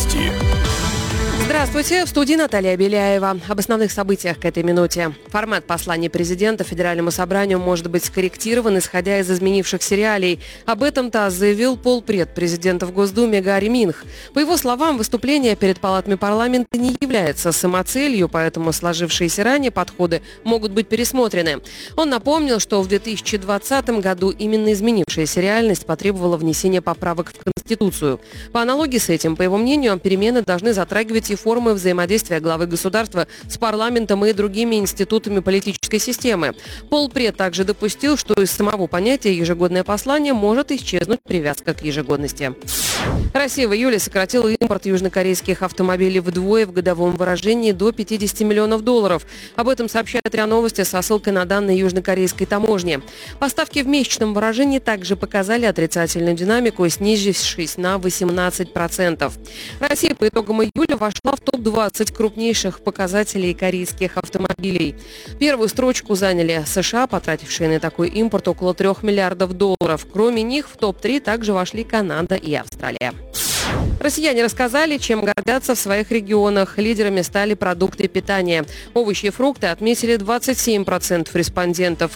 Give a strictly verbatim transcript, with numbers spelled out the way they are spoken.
Новости. Здравствуйте, в студии Наталья Беляева. Об основных событиях к этой минуте. Формат послания президента Федеральному собранию может быть скорректирован, исходя из изменившихся реалий. Об этом ТАСС заявил полпред президента в Госдуме Гарри Минх. По его словам, выступление перед палатами парламента не является самоцелью, поэтому сложившиеся ранее подходы могут быть пересмотрены. Он напомнил, что в две тысячи двадцатом году именно изменившаяся реальность потребовала внесения поправок в Конституцию. По аналогии с этим, по его мнению, перемены должны затрагивать и формы взаимодействия главы государства с парламентом и другими институтами политической системы. Полпред также допустил, что из самого понятия «ежегодное послание» может исчезнуть привязка к ежегодности. Россия в июле сократила импорт южнокорейских автомобилей вдвое в годовом выражении до пятидесяти миллионов долларов. Об этом сообщает РИА Новости со ссылкой на данные южнокорейской таможни. Поставки в месячном выражении также показали отрицательную динамику, снизившись на восемнадцать процентов. Россия по итогам июля вошла в топ двадцать крупнейших показателей корейских автомобилей. Первую строчку заняли США, потратившие на такой импорт около трех миллиардов долларов. Кроме них в топ три также вошли Канада и Австралия. Россияне рассказали, чем гордятся в своих регионах. Лидерами стали продукты питания. Овощи и фрукты отметили двадцать семь процентов респондентов.